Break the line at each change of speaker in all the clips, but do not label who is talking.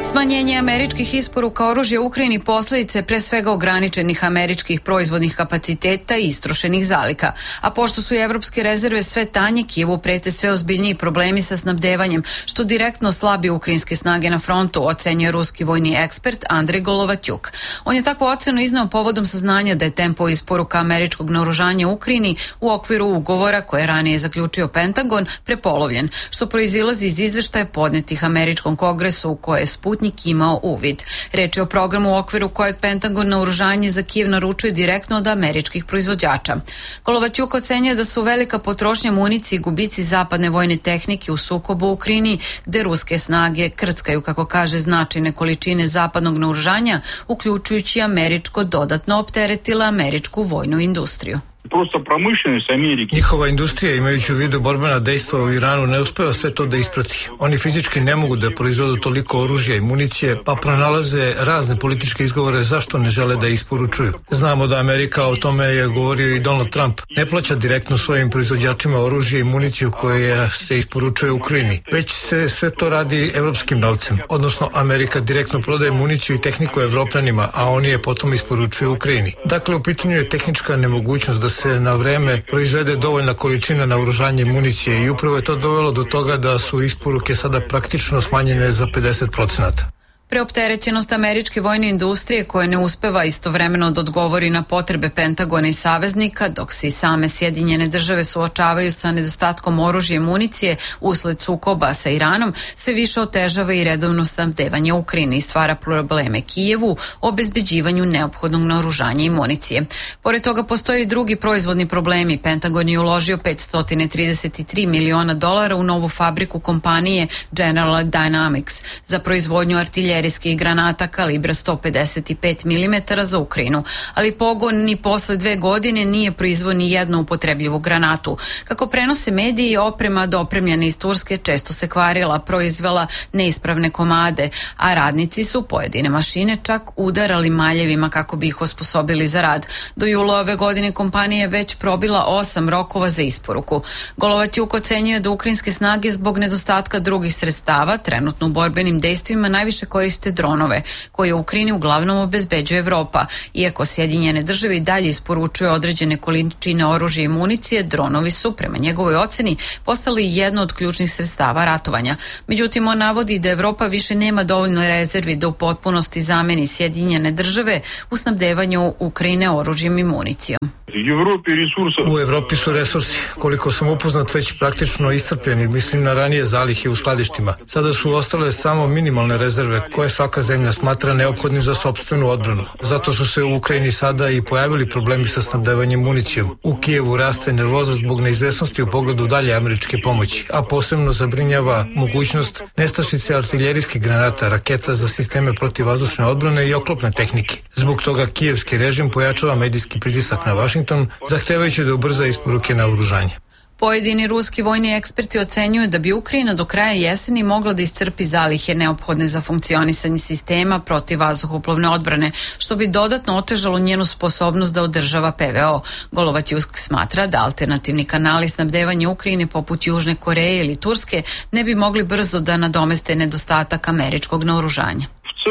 Smanjenje američkih isporuka oružja Ukrajini posljedica je pre svega ograničenih američkih proizvodnih kapaciteta i istrošenih zaliha. A pošto su i evropske rezerve sve tanje, Kijevu prete sve ozbiljniji problemi sa snabdevanjem, što direktno slabi ukrajinske snage na frontu, ocenjuje ruski vojni ekspert Andrej Golovatjuk. On je takvu ocenu izneo povodom saznanja da je tempo isporuka američkog naoružanja Ukrajini u okviru ugovora koje je ranije zaključio Pentagon prepolovljen, što proizilazi iz izveštaja podnetih američkom kongresu u koje je Sputnik imao uvid. Reč je o programu u okviru kojeg Pentagon naoružanje za Kijev naručuje direktno od američkih proizvođača. Golovatjuk ocenjuje da su velika potrošnja municije i gubici zapadne vojne tehnike u sukobu u Ukrajini, gde ruske snage krckaju, kako kaže, značajne količine zapadnog naoružanja, uključujući američko, dodatno opteretila američku vojnu industriju.
Njihova industrija, imajući u vidu borbena dejstva u Iranu, ne uspeva sve to da isprati. Oni fizički ne mogu da proizvodu toliko oružja i municije, pa pronalaze razne političke izgovore zašto ne žele da isporučuju. Znamo da Amerika, o tome je govorio i Donald Trump, ne plaća direktno svojim proizvođačima oružje i municiju koje se isporučuje Ukrajini, već se sve to radi evropskim novcem, odnosno Amerika direktno prodaje municiju i tehniku Evropljanima, a oni je potom isporučuju Ukrajini. Dakle, u pitanju je tehnička nemogućnost da se na vreme proizvede dovoljna količina naoružanja i municije i upravo je to dovelo do toga da su isporuke sada praktično smanjene za 50%.
Preopterećenost američke vojne industrije koja ne uspeva istovremeno da odgovori na potrebe Pentagona i saveznika, dok se i same Sjedinjene države suočavaju sa nedostatkom oružja i municije usled sukoba sa Iranom, sve više otežava i redovno snabdevanje Ukrajine i stvara probleme Kijevu o obezbeđivanju neophodnog naoružanja i municije. Pored toga postoje i drugi proizvodni problemi. Pentagon je uložio $533 miliona u novu fabriku kompanije General Dynamics za proizvodnju artiljerije granata kalibra 155 mm za Ukrajinu, ali pogon ni posle 2 godine nije proizveo ni jednu upotrebljivu granatu. Kako prenose mediji, oprema dopremljena iz Turske često se kvarila, proizvela neispravne komade, a radnici su pojedine mašine čak udarali maljevima kako bi ih osposobili za rad. Do jula ove godine kompanija je već probila 8 rokova za isporuku. Golovatjuk ocenjuje da ukrajinske snage zbog nedostatka drugih sredstava trenutno u borbenim dejstvima najviše koriste dronove, koje u Ukrajini uglavnom obezbeđuje Evropa. Iako Sjedinjene države i dalje isporučuju određene količine oružja i municije, dronovi su, prema njegovoj oceni, postali jedno od ključnih sredstava ratovanja. Međutim, on navodi da Evropa više nema dovoljno rezervi da u potpunosti zameni Sjedinjene države u snabdevanju Ukrajine oružjem i municijom.
U Evropi su resursi, koliko sam upoznat, već praktično iscrpljeni, mislim na ranije zalihe u skladištima. Sada su ostale samo minimalne rezerve koje svaka zemlja smatra neophodnim za sopstvenu odbranu. Zato su se u Ukrajini sada i pojavili problemi sa snabdevanjem municijom. U Kijevu raste nervoza zbog neizvesnosti u pogledu dalje američke pomoći, a posebno zabrinjava mogućnost nestašice artiljerijskih granata, raketa za sisteme protivvazdušne odbrane i oklopne tehnike. Zbog toga kijevski režim pojačava medijski pritisak na Vašington, zahtevajući da ubrza isporuke naoružanja.
Pojedini ruski vojni eksperti ocenjuju da bi Ukrajina do kraja jeseni mogla da iscrpi zalihe neophodne za funkcionisanje sistema protivvazduhoplovne odbrane, što bi dodatno otežalo njenu sposobnost da održava PVO. Golovatjuk smatra da alternativni kanali snabdevanja Ukrajine poput Južne Koreje ili Turske ne bi mogli brzo da nadomeste nedostatak američkog naoružanja.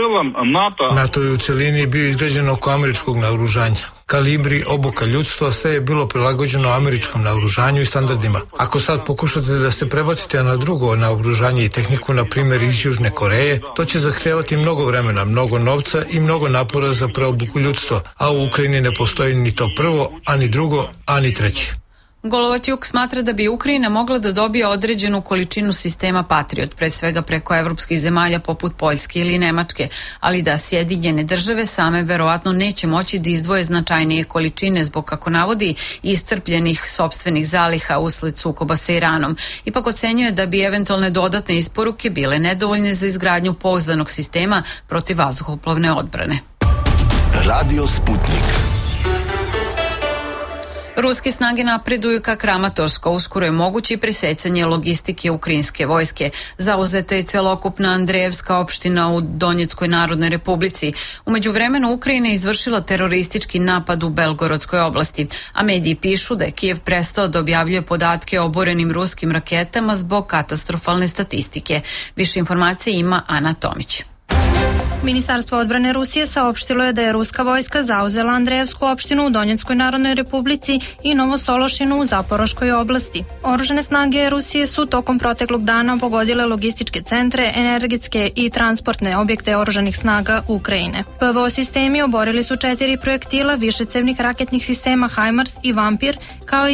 NATO je u celini bio izgrađen oko američkog naoružanja. Kalibri, obuka ljudstva, sve je bilo prilagođeno američkom naoružanju i standardima. Ako sad pokušate da se prebacite na drugo naoružanje i tehniku, na primjer iz Južne Koreje, to će zahtevati mnogo vremena, mnogo novca i mnogo napora za preobuku ljudstva, a u Ukrajini ne postoji ni to prvo, ani drugo, ani treće.
Golovatjuk smatra da bi Ukrajina mogla da dobije određenu količinu sistema Patriot, pre svega preko evropskih zemalja poput Poljske ili Nemačke, ali da Sjedinjene države same verovatno neće moći da izdvoje značajnije količine zbog, kako navodi, iscrpljenih sopstvenih zaliha usled sukoba sa Iranom. Ipak ocenjuje da bi eventualne dodatne isporuke bile nedovoljne za izgradnju pouzdanog sistema protivvazduhoplovne odbrane.
Radio Sputnik.
Ruske snage napreduju ka Kramatorsko, uskoro je moguće presecanje logistike ukrajinske vojske. Zauzeta je celokupna Andrejevska opština u Donjeckoj narodnoj republici. U međuvremenu Ukrajina je izvršila teroristički napad u Belgorodskoj oblasti, a mediji pišu da je Kijev prestao da objavljuje podatke o oborenim ruskim raketama zbog katastrofalne statistike. Više informacije ima Ana Tomić.
Ministarstvo odbrane Rusije saopštilo je da je ruska vojska zauzela Andrejevsku opštinu u Donjeckoj Narodnoj Republici i Novosološinu u Zaporoškoj oblasti. Oružane snage Rusije su tokom proteklog dana pogodile logističke centre, energetske i transportne objekte oružanih snaga Ukrajine. PVO sistemi oborili su 4 projektila višecevnih raketnih sistema HIMARS i Vampir, kao i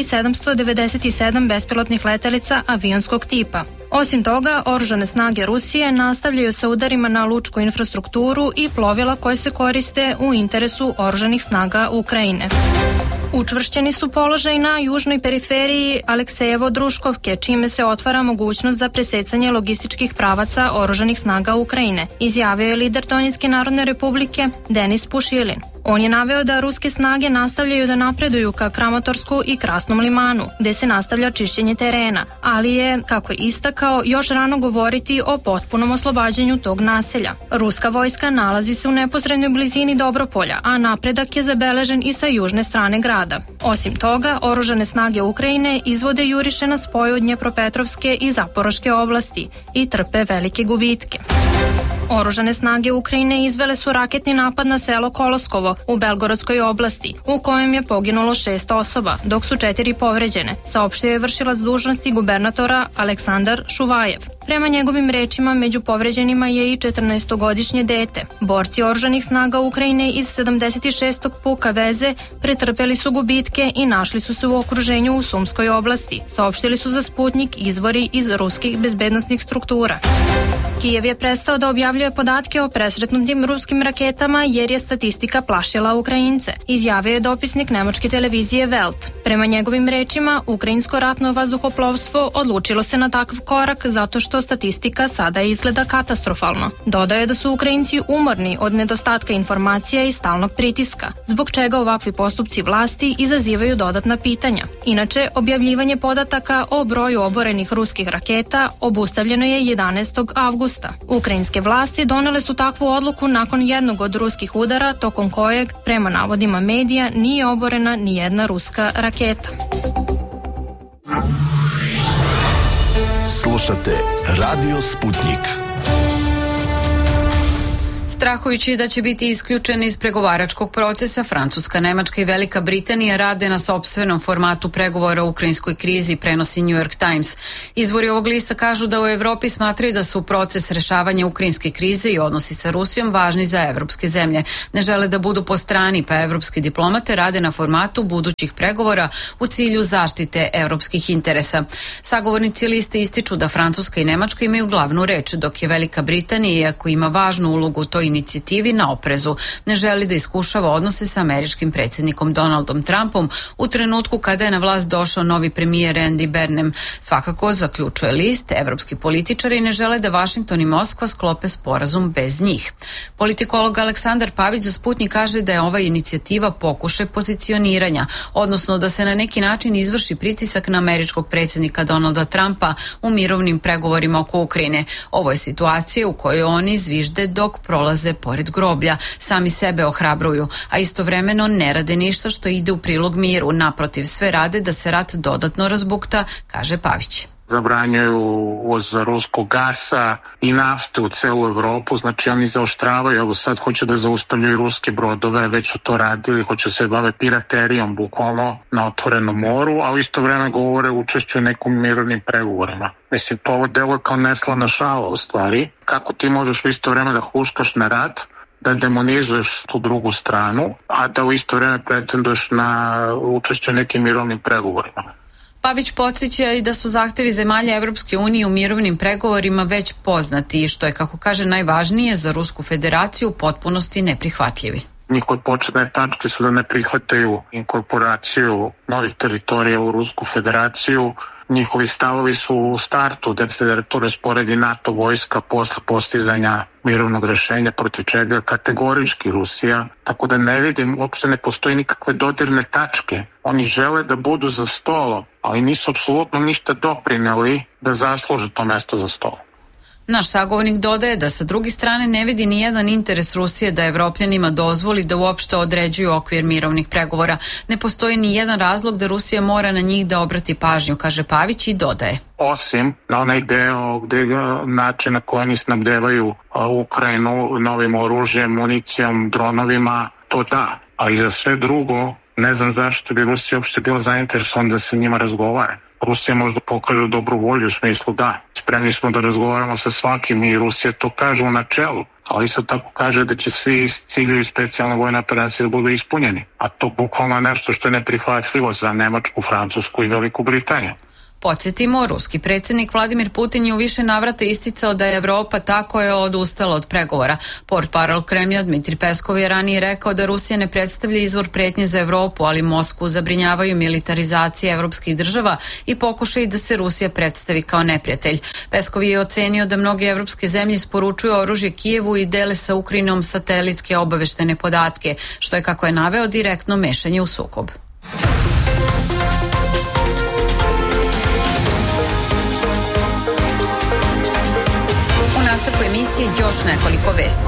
797 bespilotnih letelica avionskog tipa. Osim toga, oružane snage Rusije nastavljaju sa udarima na lučku infrastrukturu i plovila koje se koriste u interesu oružanih snaga Ukrajine. Učvršćeni su položaj na južnoj periferiji Aleksejevo-Druškovke, čime se otvara mogućnost za presecanje logističkih pravaca oružanih snaga Ukrajine, izjavio je lider Donjecké Narodne Republike Denis Pušilin. On je naveo da ruske snage nastavljaju da napreduju ka Kramatorsku i Krasnom limanu, gde se nastavlja čišćenje terena, ali je, kako je istakao, još rano govoriti o potpunom oslobađanju tog naselja. Ruska vojska nalazi se u neposrednoj blizini Dobropolja, a napredak je zabeležen i sa južne strane grada. Osim toga, oružane snage Ukrajine izvode juriše na spoju Dnjepropetrovske i Zaporoške oblasti i trpe velike gubitke. Oružane snage Ukrajine izvele su raketni napad na selo Koloskovo u Belgorodskoj oblasti, u kojem je poginulo 6 osoba, dok su 4 povređene, saopštio je vršilac dužnosti gubernatora Aleksandar Šuvajev. Prema njegovim rečima, među povređenima je i 14-godišnje dete. Borci oružanih snaga Ukrajine iz 76. puka veze pretrpeli su gubitke i našli su se u okruženju u Sumskoj oblasti, saopštili su za Sputnik izvori iz ruskih bezbednosnih struktura. Kijev je prestao da objavljuje podatke o presretnutim ruskim raketama jer je statistika plašila Ukrajince, izjavio je dopisnik nemačke televizije Welt. Prema njegovim rečima, ukrajinsko ratno vazduhoplovstvo odlučilo se na takav korak zato što statistika sada izgleda katastrofalno. Dodao je da su Ukrajinci umorni od nedostatka informacija i stalnog pritiska, zbog čega ovakvi postupci vlasti izazivaju dodatna pitanja. Inače, objavljivanje podataka o broju oborenih ruskih raketa obustavljeno je 11. avgusta. Ukrajinske vlasti donele su takvu odluku nakon jednog od ruskih udara, tokom kojeg, prema navodima medija, nije oborena ni jedna ruska raketa.
Slušate Radio Sputnik.
Strahujući da će biti isključeni iz pregovaračkog procesa, Francuska, Nemačka i Velika Britanija rade na sopstvenom formatu pregovora o ukrajinskoj krizi, prenosi New York Times. Izvori ovog lista kažu da u Evropi smatraju da su proces rešavanja ukrajinske krize i odnosi sa Rusijom važni za evropske zemlje. Ne žele da budu po strani, pa evropski diplomate rade na formatu budućih pregovora u cilju zaštite evropskih interesa. Sagovornici liste ističu da Francuska i Nemačka imaju glavnu reč, dok je Velika Britanija, iako ima važnu ulogu u toj inicijativi, na oprezu. Ne želi da iskušava odnose sa američkim predsjednikom Donaldom Trumpom u trenutku kada je na vlast došao novi premijer Andy Burnham. Svakako, zaključuje list, evropski političari ne žele da Vašington i Moskva sklope sporazum bez njih. Politikolog Aleksandar Pavić za Sputnik kaže da je ova inicijativa pokušaj pozicioniranja, odnosno da se na neki način izvrši pritisak na američkog predsjednika Donalda Trumpa u mirovnim pregovorima oko Ukrajine. Ovo je situacija u kojoj oni zvižde dok prolaze pored groblja, sami sebe ohrabruju, a istovremeno ne rade ništa što ide u prilog miru, naprotiv sve rade da se rat dodatno razbukta, kaže Pavić.
Zabranjuju uvoz ruskog gasa i nafte u celu Evropu, znači oni zaoštravaju, evo sad hoće da zaustavljaju ruske brodove, već su to radili, hoće se bave piraterijom bukvalno na otvorenom moru, a u isto vreme govore o učešću u nekom mirovnim pregovorima. Mislim, to ovo deluje kao neslana šala u stvari. Kako ti možeš u isto vreme da huškaš na rat, da demonizuješ tu drugu stranu, a da u isto vreme pretenduješ na učešću u nekim mirovnim pregovorima.
Pavić podsjeća i da su zahtevi zemalja Evropske unije u mirovnim pregovorima već poznati i što je, kako kaže, najvažnije za Rusku federaciju u potpunosti neprihvatljivi.
Njihove početne tačke su da ne prihvataju inkorporaciju novih teritorija u Rusku federaciju. Njihovi stavovi su u startu da se to rasporedi NATO vojska posle postizanja mirovnog rešenja, protiv čega kategorički Rusija, tako da ne vidim, uopšte ne postoji nikakve dodirne tačke. Oni žele da budu za stolom, ali nisu apsolutno ništa doprineli da zasluže to mesto za stolom.
Naš sagovornik dodaje da sa druge strane ne vidi ni jedan interes Rusije da Evropljanima dozvoli da uopšte određuju okvir mirovnih pregovora. Ne postoji ni jedan razlog da Rusija mora na njih da obrati pažnju, kaže Pavić i dodaje.
Osim na onaj deo način na koji oni snabdevaju Ukrajinu novim oružjem, municijom, dronovima, to da. A i za sve drugo, ne znam zašto bi Rusija uopšte bila zainteresovana da se njima razgovara. Rusija možda pokaže dobru volju u smislu da, spremni smo da razgovaramo sa svakim i Rusija to kaže u načelu, ali isto tako kaže da će svi ciljevi specijalne vojne operacije da budu ispunjeni, a to bukvalno nešto što je neprihvatljivo za Nemačku, Francusku i Veliku Britaniju.
Podsjetimo, ruski predsjednik Vladimir Putin je u više navrata isticao da je Evropa tako je odustala od pregovora. Portparol Kremlja Dmitrij Peskov je ranije rekao da Rusija ne predstavlja izvor pretnje za Evropu, ali Moskvu zabrinjavaju militarizacije evropskih država i pokušaj da se Rusija predstavi kao neprijatelj. Peskov je ocenio da mnoge evropske zemlje isporučuju oružje Kijevu i dele sa Ukrajinom satelitske obaveštene podatke, što je, kako je naveo, direktno mešanje u sukob. Nastavku emisije još nekoliko vesti.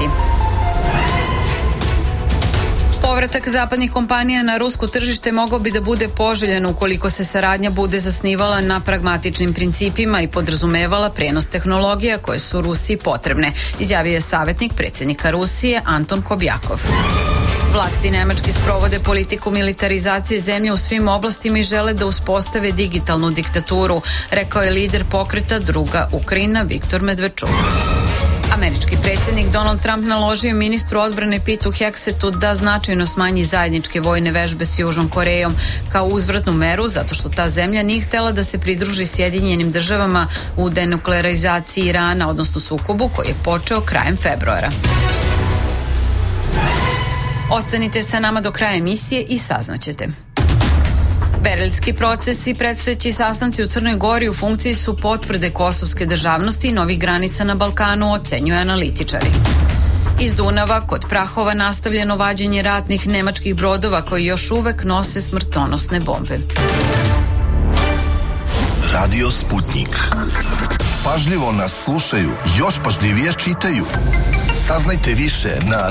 Povratak zapadnih kompanija na rusko tržište mogao bi da bude poželjen ukoliko se saradnja bude zasnivala na pragmatičnim principima i podrazumevala prenos tehnologija koje su Rusiji potrebne, izjavio je savjetnik predsjednika Rusije Anton Kobjakov. Vlasti Nemačke sprovode politiku militarizacije zemlje u svim oblastima i žele da uspostave digitalnu diktaturu, rekao je lider pokreta Druga Ukrajina Viktor Medvedčuk. Američki predsjednik Donald Trump naložio ministru odbrane Pitu Heksetu da značajno smanji zajedničke vojne vežbe s Južnom Korejom kao uzvratnu meru zato što ta zemlja nije htela da se pridruži Sjedinjenim državama u denuklearizaciji Irana, odnosno sukobu koji je počeo krajem februara. Ostanite sa nama do kraja emisije i saznaćete. Berlinski proces i predstojeći sastanci u Crnoj Gori u funkciji su potvrde kosovske državnosti i novih granica na Balkanu, ocenjuju analitičari. Iz Dunava kod Prahova nastavljeno vađenje ratnih nemačkih brodova koji još uvek nose smrtonosne bombe.
Radio Sputnik. Pažljivo nas slušaju, još pažljivije čitaju. Saznajte više na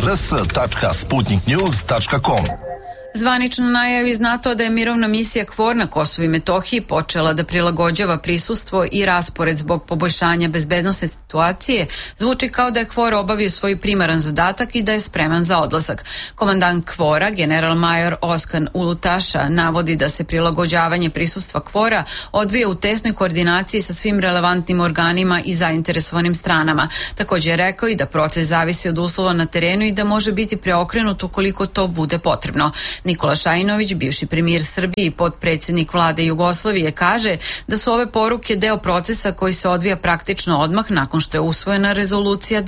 rs.sputniknews.com.
Zvanična najava iz NATO da je mirovna misija KFOR na Kosovu i Metohiji počela da prilagođava prisustvo i raspored zbog poboljšanja bezbednosne situacije, zvuči kao da je KFOR obavio svoj primaran zadatak i da je spreman za odlazak. Komandant KFOR-a, general-major Oskan Ulutaša, navodi da se prilagođavanje prisustva KFOR-a odvija u tesnoj koordinaciji sa svim relevantnim organima i zainteresovanim stranama. Također je rekao i da proces zavisi od uslova na terenu i da može biti preokrenut ukoliko to bude potrebno. Nikola Šajinović, bivši premijer Srbije i potpredsjednik vlade Jugoslavije, kaže da su ove poruke deo procesa koji se odvija praktično odmah nakon što je usvojena rezolucija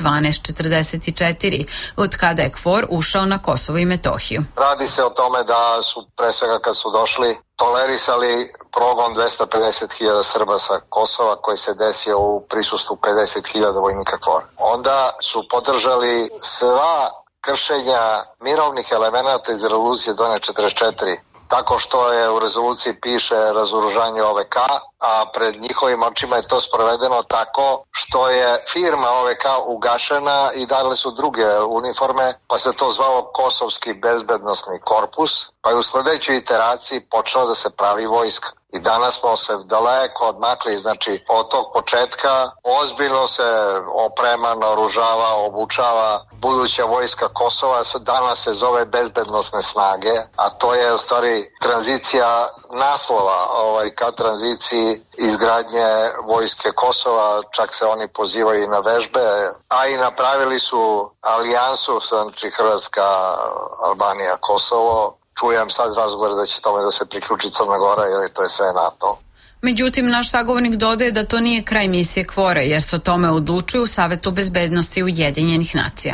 1244, od kada je KFOR ušao na Kosovo i Metohiju.
Radi se o tome da su pre svega kad su došli tolerisali progon 250.000 Srba sa Kosova koji se desio u prisustvu 50.000 vojnika KFOR. Onda su podržali sva kršenja mirovnih elemenata iz rezolucije 1244, tako što je u rezoluciji piše razoružanje OVK, a pred njihovim očima je to sprovedeno tako što je firma OVK ugašena i dali su druge uniforme, pa se to zvalo Kosovski bezbednosni korpus, pa je u sledećoj iteraciji počela da se pravi vojska. I danas smo se daleko odmakli, znači od tog početka ozbiljno se oprema, naoružava, obučava buduća vojska Kosova, danas se zove bezbednosne snage, a to je u stvari tranzicija naslova ka tranziciji izgradnje vojske Kosova, čak se oni pozivaju i na vežbe, a i napravili su alijansu, znači Hrvatska, Albanija, Kosovo. Čujem sad razgovor da će tome da se priključi Crna Gora, jer to je sve NATO.
Međutim, naš sagovornik dodaje da to nije kraj misije KFOR-a, jer se o tome odlučuju u Savetu bezbednosti Ujedinjenih nacija.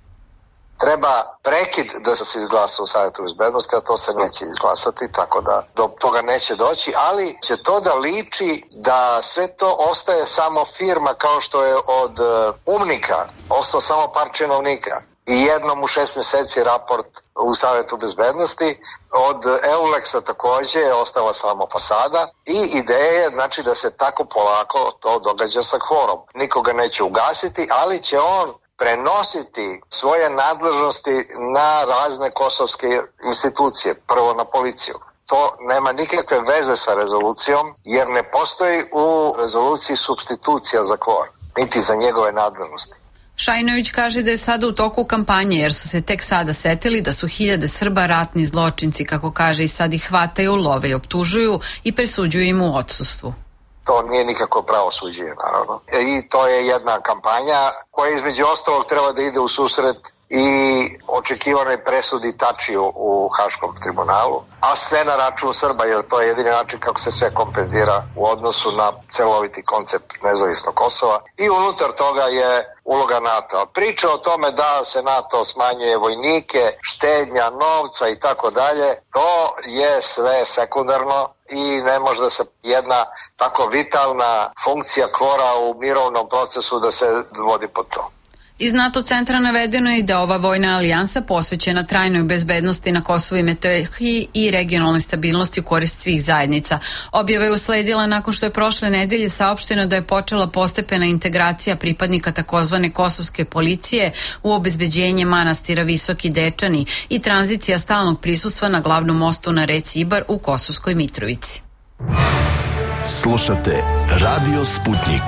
Treba prekid da se izglasa u Savetu bezbednosti, a to se neće izglasati, tako da do toga neće doći, ali će to da liči da sve to ostaje samo firma kao što je od UMNIK-a, ostao samo par činovnika. i jednom u 6 meseci raport u Savetu bezbednosti. Od EULEX-a takođe je ostala samo fasada i ideja je znači da se tako polako to događa sa KFOR-om. Nikoga neće ugasiti, ali će on prenositi svoje nadležnosti na razne kosovske institucije, prvo na policiju. To nema nikakve veze sa rezolucijom, jer ne postoji u rezoluciji supstitucija za KFOR, niti za njegove nadležnosti.
Šajinović kaže da je sada u toku kampanje, jer su se tek sada setili da su hiljade Srba ratni zločinci, kako kaže, i sad ih hvataju, love i optužuju i presuđuju im u odsustvu.
To nije nikako pravosuđe, naravno. I to je jedna kampanja koja između ostalog treba da ide u susret i očekivanoj presudi Tačiju u Haškom tribunalu, a sve na račun Srba, jer to je jedini način kako se sve kompenzira u odnosu na celoviti koncept nezavisnog Kosova. I unutar toga je uloga NATO. Priča o tome da se NATO smanjuje vojnike, štednja novca i tako dalje, to je sve sekundarno i ne može da se jedna tako vitalna funkcija KFOR-a u mirovnom procesu da se vodi pod to.
Iz NATO centra navedeno je da ova vojna alijansa posvećena trajnoj bezbednosti na Kosovu i Metohiji i regionalnoj stabilnosti u korist svih zajednica. Objava je usledila nakon što je prošle nedelje saopšteno da je počela postepena integracija pripadnika takozvane kosovske policije u obezbeđenje manastira Visoki Dečani i tranzicija stalnog prisustva na glavnom mostu na reci Ibar u Kosovskoj Mitrovici.
Slušate Radio Sputnik.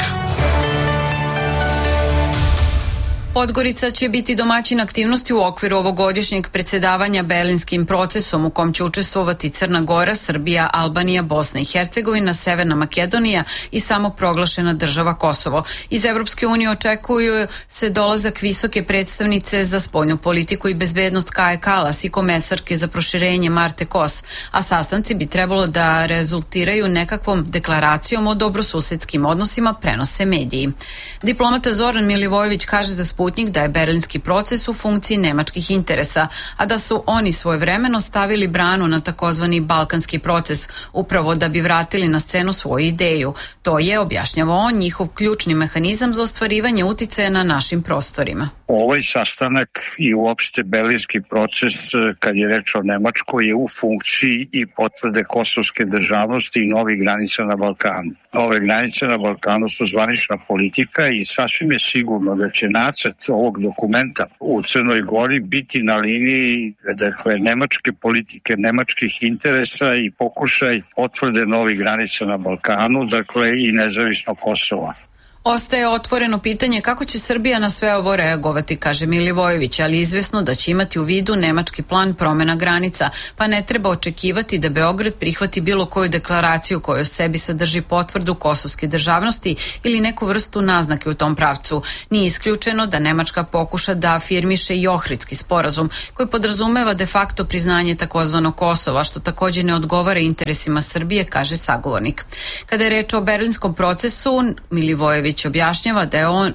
Podgorica će biti domaćin aktivnosti u okviru ovogodišnjeg predsedavanja Berlinskim procesom u kom će učestvovati Crna Gora, Srbija, Albanija, Bosna i Hercegovina, Severna Makedonija i samoproglašena država Kosovo. Iz Evropske unije očekuju se dolazak visoke predstavnice za spoljnu politiku i bezbednost Kaje Kalas i komesarke za proširenje Marte Kos, a sastanci bi trebalo da rezultiraju nekakvom deklaracijom o dobrosusedskim odnosima, prenose mediji. Diplomata Zoran Milivojević kaže za Sputnik da je berlinski proces u funkciji nemačkih interesa, a da su oni svojevremeno stavili branu na takozvani balkanski proces upravo da bi vratili na scenu svoju ideju. To je, objašnjava on, njihov ključni mehanizam za ostvarivanje uticaja na našim prostorima.
Ovaj sastanak i uopšte berlinski proces, kad je reč o Nemačkoj, je u funkciji i potvrde kosovske državnosti i novih granica na Balkanu. Ove granice na Balkanu su zvanična politika i sasvim je sigurno da će nacrt ovog dokumenta u Crnoj Gori biti na liniji, dakle, nemačke politike, nemačkih interesa i pokušaj potvrde novih granica na Balkanu, dakle, i nezavisno Kosova.
Ostaje otvoreno pitanje kako će Srbija na sve ovo reagovati, kaže Milivojević, ali izvesno da će imati u vidu nemački plan promena granica, pa ne treba očekivati da Beograd prihvati bilo koju deklaraciju koja u sebi sadrži potvrdu kosovske državnosti ili neku vrstu naznake u tom pravcu. Nije isključeno da Nemačka pokuša da afirmiše i Ohridski sporazum, koji podrazumeva de facto priznanje takozvanog Kosova, što također ne odgovara interesima Srbije, kaže sagovornik. Kada je reč o berlinskom procesu, Milivojević objašnjava da je on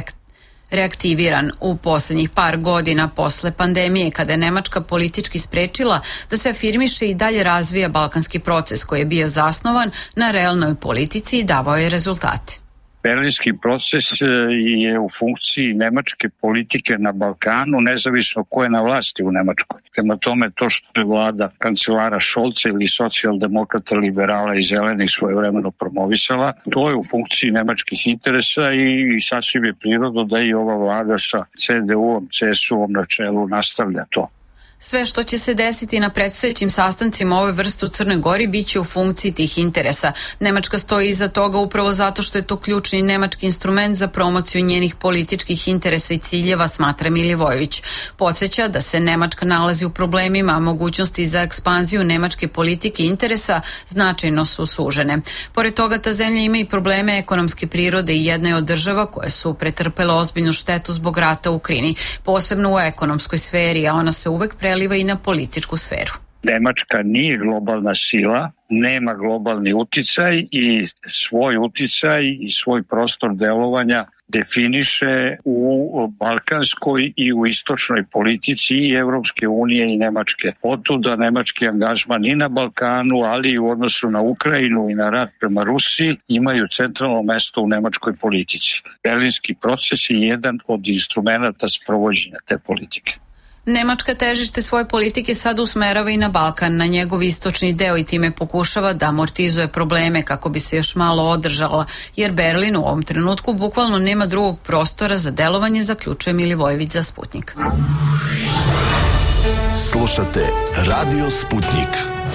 reaktiviran u posljednjih par godina posle pandemije, kada je Nemačka politički sprečila da se afirmiše i dalje razvija balkanski proces koji je bio zasnovan na realnoj politici i davao je rezultate.
Berlinski proces je u funkciji nemačke politike na Balkanu, nezavisno ko je na vlasti u Nemačkoj. Prema tome, to što je vlada kancelara Šolca ili socijaldemokrata, liberala i zelenih svojevremeno promovisala, to je u funkciji nemačkih interesa i sasvim je prirodno da i ova vlada sa CDU-om, CSU-om na čelu nastavlja to.
Sve što će se desiti na predstojećim sastancima ove vrste u Crnoj Gori biće u funkciji tih interesa. Nemačka stoji iza toga upravo zato što je to ključni nemački instrument za promociju njenih političkih interesa i ciljeva, smatra Milivojević. Podsjeća da se Nemačka nalazi u problemima, a mogućnosti za ekspanziju nemačke politike i interesa značajno su sužene. Pored toga, ta zemlja ima i probleme ekonomske prirode i jedna je od država koje su pretrpele ozbiljnu štetu zbog rata u Ukrajini, posebno u ekonomskoj sferi, a ona se uvek preliva i na političku sferu.
Nemačka nije globalna sila, nema globalni uticaj i svoj uticaj i svoj prostor delovanja definiše u balkanskoj i u istočnoj politici i Evropske unije i Nemačke. Otuda nemački angažman i na Balkanu, ali i u odnosu na Ukrajinu i na rat prema Rusiji imaju centralno mesto u nemačkoj politici. Berlinski proces je jedan od instrumenta sprovođenja te politike.
Nemačka težište svoje politike sad usmerava i na Balkan, na njegov istočni deo i time pokušava da amortizuje probleme kako bi se još malo održala, jer Berlin u ovom trenutku bukvalno nema drugog prostora za delovanje, zaključuje Milivojević za Sputnik.
Slušate Radio Sputnik.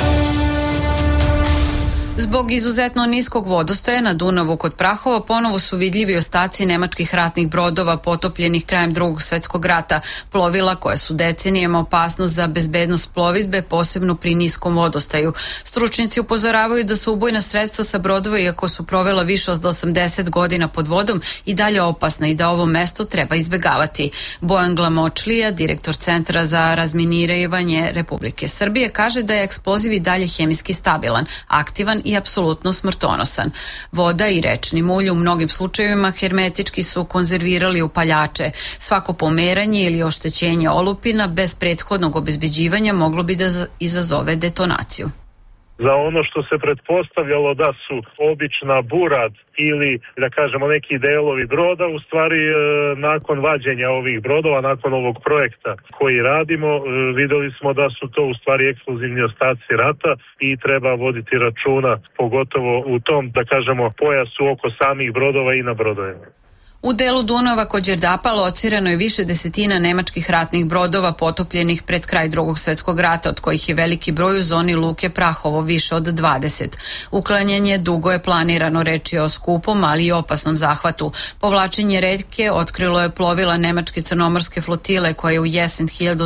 Zbog izuzetno niskog vodostaja na Dunavu kod Prahova ponovo su vidljivi ostaci nemačkih ratnih brodova potopljenih krajem Drugog svjetskog rata, plovila koja su decenijama opasnost za bezbednost plovidbe, posebno pri niskom vodostaju. Stručnjaci upozoravaju da su ubojna sredstva sa brodova, iako su provela više od 80 godina pod vodom, i dalje opasna i da ovo mesto treba izbegavati. Bojan Glamočlija, direktor Centra za razminiranje Republike Srbije, kaže da je eksploziv i dalje hemijski stabilan, aktivan i apsolutno smrtonosan. Voda i rečni mulj u mnogim slučajevima hermetički su konzervirali upaljače. Svako pomeranje ili oštećenje olupina bez prethodnog obezbeđivanja moglo bi da izazove detonaciju.
Za ono što se pretpostavljalo da su obična burad ili, da kažemo, neki delovi broda, u stvari nakon vađenja ovih brodova, nakon ovog projekta koji radimo, videli smo da su to u stvari eksplozivni ostaci rata i treba voditi računa, pogotovo u tom, da kažemo, pojasu oko samih brodova i na brodovima.
U delu Dunava kod Đerdapa locirano je više desetina nemačkih ratnih brodova potopljenih pred kraj Drugog svjetskog rata, od kojih je veliki broj u zoni luke Prahovo, više od 20. Uklanjanje dugo je planirano, reč je o skupom, ali i opasnom zahvatu. Povlačenje reke otkrilo je plovila nemačke crnomorske flotile koja je u jesen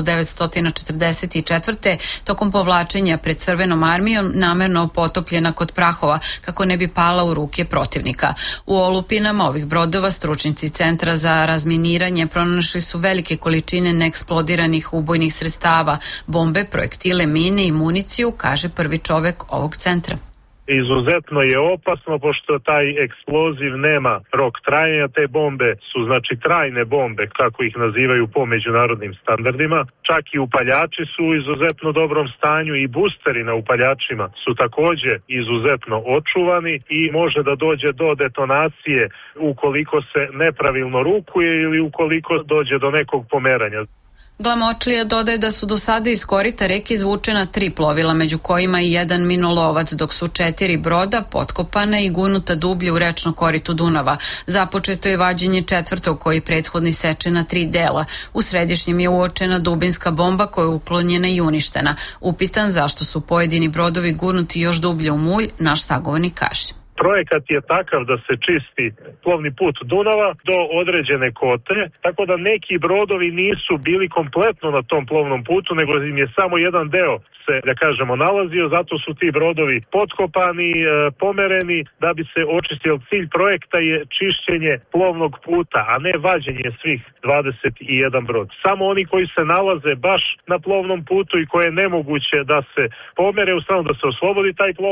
1944. tokom povlačenja pred Crvenom armijom namerno potopljena kod Prahova kako ne bi pala u ruke protivnika. U olupinama ovih brodova stručnjaci Centra za razminiranje pronašli su velike količine neeksplodiranih ubojnih sredstava, bombe, projektile, mine i municiju, kaže prvi čovek ovog centra.
Izuzetno je opasno pošto taj eksploziv nema rok trajanja, te bombe su znači trajne bombe, kako ih nazivaju po međunarodnim standardima. Čak i upaljači su u izuzetno dobrom stanju i boosteri na upaljačima su također izuzetno očuvani i može da dođe do detonacije ukoliko se nepravilno rukuje ili ukoliko dođe do nekog pomeranja.
Glamočlija dodaje da su do sada iz korita reke izvučena 3 plovila, među kojima i jedan minolovac, dok su 4 broda potkopana i gunuta dublje u rečno korito Dunava. Započeto je vađenje 4. koji prethodni seče na 3 dela. U središnjem je uočena dubinska bomba koja je uklonjena i uništena. Upitan zašto su pojedini brodovi gurnuti još dublje u mulj, naš sagovornik kaže.
Projekat je takav da se čisti plovni put Dunava do određene kote, tako da neki brodovi nisu bili kompletno na tom plovnom putu, nego im je samo jedan deo se, da kažemo, nalazio, zato su ti brodovi potkopani, pomereni, da bi se očistio. Cilj projekta je čišćenje plovnog puta, a ne vađenje svih 21 brod. Samo oni koji se nalaze baš na plovnom putu i koje je nemoguće da se pomere, u stranu da se oslobodi taj plovni